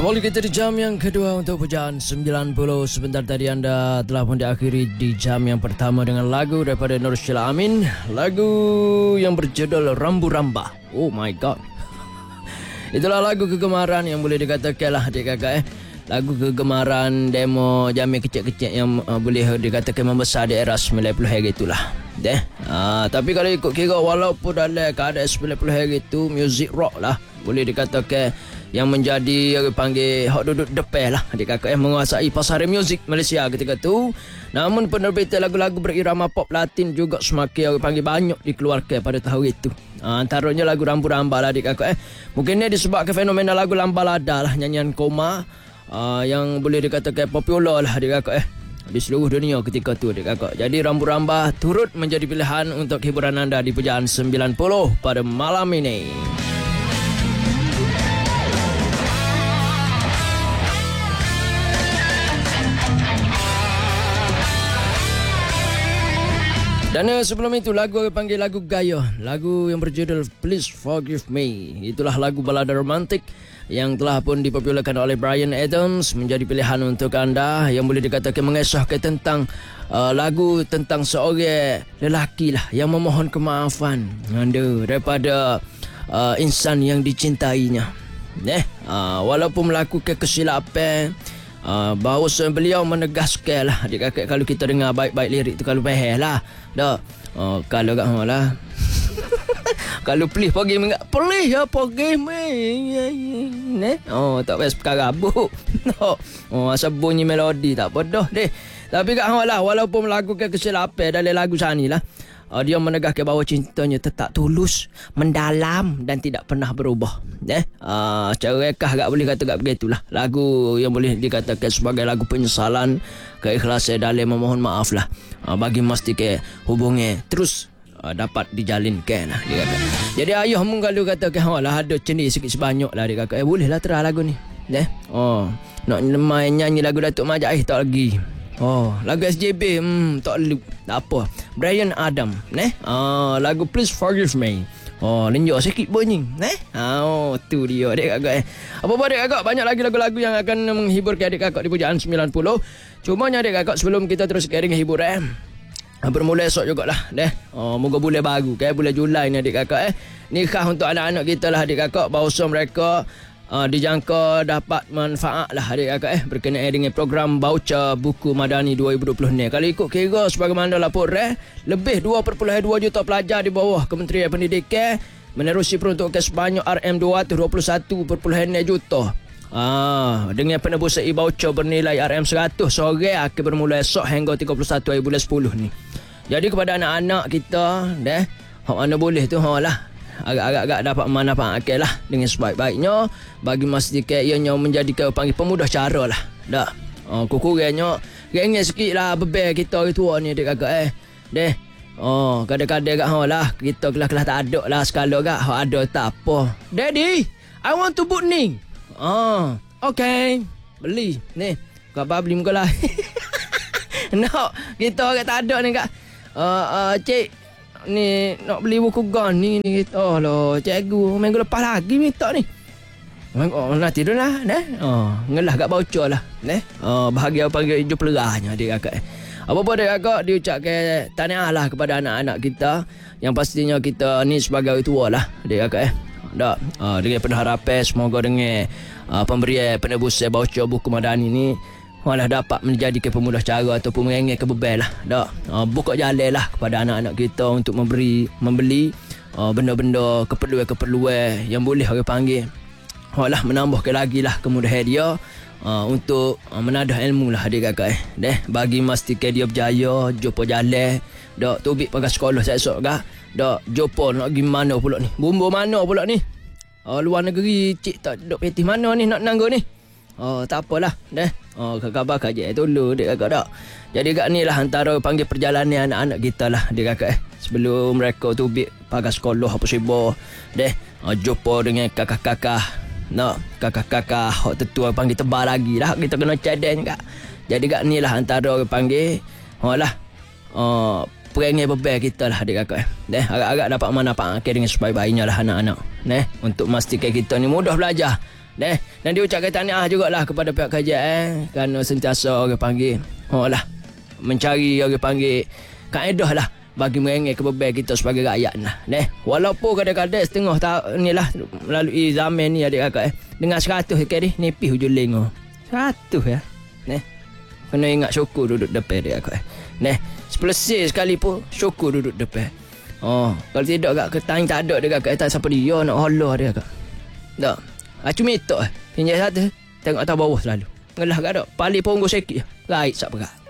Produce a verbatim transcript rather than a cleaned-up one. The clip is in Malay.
Kembali kita di jam yang kedua untuk pujaan sembilan puluh. Sebentar tadi anda telah pun diakhiri di jam yang pertama dengan lagu daripada Nur Sheila Amin. Lagu yang berjudul Rambu Ramba. Oh my god. Itulah lagu kegemaran yang boleh dikatakan lah adik kakak eh. Lagu kegemaran demo Jamil kecil-kecil yang uh, boleh dikatakan membesar di era sembilan puluh hari itulah. Deh. Uh, tapi kalau ikut kira walaupun dalam keadaan sembilan puluh hari itu music rock lah boleh dikatakan yang menjadi orang panggil hot duduk depan lah adik kakak yang menguasai pasaran muzik Malaysia ketika tu. Namun penerbitan lagu-lagu berirama pop Latin juga semakin orang panggil banyak dikeluarkan pada tahun itu. Ha, antaranya lagu Rambu Ramba lah adik kakak eh. Mungkin ini disebabkan fenomena lagu lambalada lah, nyanyian koma uh, yang boleh dikatakan popular lah adik kakak eh di seluruh dunia ketika tu adik kakak. Jadi Rambu Ramba turut menjadi pilihan untuk hiburan anda di pujaan sembilan puluh pada malam ini. Dan uh, sebelum itu lagu yang panggil lagu Gaya, lagu yang berjudul Please Forgive Me. Itulah lagu balada romantik yang telah pun dipopularkan oleh Bryan Adams, menjadi pilihan untuk anda yang boleh dikatakan mengesahkan tentang uh, lagu tentang seorang lelaki lah yang memohon kemaafan anda daripada uh, insan yang dicintainya. Eh, uh, walaupun melakukan kesilapan, Uh, bahawa beliau menegaskan lah adik kakak, kalau kita dengar baik-baik lirik tu, kalau faham lah dah. Uh, kalau kat hang lah kalau please forgive me, please ya forgive me ne oh tak payah perkara abuk no. Oh asal bunyi melodi tak apa dah deh. Tapi kat hang lah walaupun melakukan kesilapan dalam lagu sani lah, Uh, dia menegaskan bahawa cintanya tetap tulus, mendalam dan tidak pernah berubah. Eh, uh, secara rekah agak boleh kata agak begitulah. Lagu yang boleh dikatakan sebagai lagu penyesalan, keikhlasan dalam memohon maaf lah. Uh, bagi memastikan hubungan terus uh, dapat dijalinkan lah dia kata. Jadi ayah mun kalau katakan lah ada cenih sikit sebanyak lah dia kata, eh boleh lah terah lagu ni. Eh, oh, nak main nyanyi lagu Datuk Majak eh tak lagi. Oh, lagu S J B hmm, tak lu, tak apa. Bryan Adams, neh. Ah, lagu Please Forgive Me. Oh, lenjok sikit bunyi, neh. Ah, oh, tu dia adik kakak eh. Apa-apa adik kakak, banyak lagi lagu-lagu yang akan menghiburkan adik kakak di pujaan sembilan puluh. Cumanya adik kakak sebelum kita terus ke dengan hiburan, bermula esok jugalah, neh. Oh, moga bulan baru, kan bulan Julai ni adik kakak eh. Nikah untuk anak-anak kita lah adik kakak, bahawa mereka Uh, dijangka dapat manfaat lah adik kakak eh berkenaan dengan program baucer buku Madani dua ribu dua puluh ni. Kalau ikut kira sebagaimana laporan, lebih dua perpuluhan dua juta pelajar di bawah Kementerian Pendidikan menerusi peruntukan sebanyak R M dua ratus dua puluh satu perpuluhan enam juta. Ah, dengan penebusan e-voucher bernilai R M seratus seorang akan bermula esok hingga tiga puluh satu hari bulan sepuluh ni. Jadi kepada anak-anak kita, deh, hak mana boleh tu hak lah, agak-agak dapat manfaatkan lah dengan sebaik-baiknya bagi memastikan ianya menjadi panggil pemudah cara lah. Dah. Oh, kurang-kurangnya rengek sikit lah beban kita orang tua ni adik kakak eh. Deh. Oh, kadang-kadang kat hang lah kita kelas-kelas tak ada lah skala kat hang ada tak apa. Daddy, I want to book ni. Oh, okay. Beli ni. Kau apa beli muka lah. No, kita orang tak ada ni kak. Uh, uh, cik ni nak beli buku gun ni ni kita. Oh lah, cikgu minggu lepas lagi minta ni. Oh, nak tidur lah, neh. Oh, ngelah kat baucer lah, neh. Oh, bahagia panggil hijau pelerahnya adik kakak. Apa-apa adik kakak diucapkan tahniah lah kepada anak-anak kita yang pastinya kita ni sebagai orang tua lah adik kakak eh. Dak, uh, dengan penuh harapan semoga dengan uh, pemberian penebusan baucer buku Madani ni malah dapat menjadikan pemudah cara ataupun merengek kebeban lah. Dak, uh, buka jalan lah kepada anak-anak kita untuk memberi, membeli uh, benda-benda keperluan-keperluan yang boleh orang panggil lah menambahkan lagi lah kemudahan dia uh, untuk uh, menadah ilmu lah adik kakak eh. Deh, bagi memastikan dia berjaya jumpa jalan. Dak, tubik pakai sekolah esok gak. Dak, jumpa nak pergi mana pula ni? Bumbu mana pula ni? Uh, luar negeri cik tak duk petih mana ni nak nanggo ni? Oh, tak apalah. Deh. Oh, khabar kaji dulu adik kakak dak. Jadi kat ni lah antara panggil perjalanan anak-anak kita lah adik kakak eh. Sebelum mereka tubik pakai sekolah apa sibuk. Deh, uh, jumpa dengan kakak-kakak. No, kakak-kakak hak tetua panggil tebal lagi lah kita kena cadang juga. Jadi kat ni lah antara orang panggil oh lah uh, perangai beban kita lah adik kakak eh. Deh, agak-agak dapat manfaat dengan sebaik-baiknya lah anak-anak. Neh, untuk memastikan kita ni mudah belajar Deh, dan diucapkan tahniah jugalah kepada pihak kerajaan eh, kerana sentiasa orang panggil. Oh lah, mencari orang panggil kaedah lah bagi merengek kebeban kita sebagai rakyat lah. Deh, walaupun kadang-kadang setengah tahun ni lah melalui zaman ni adik kakak eh. Dengan seratus ke ni, nipis hujung lengo. Seratus ya. Deh, kena ingat syukur duduk depan adik kakak eh. Deh, sepelesir sekali pun syukur duduk depan. Oh, kalau tidak kat ketang tak ada dia kakak, tak siapa dia nak holah dia kakak. Tak. Acu metok eh. Pinjam satu, tengok atas bawah selalu. Ngelah kat dak, paling punggu sikit. Raik sak berat.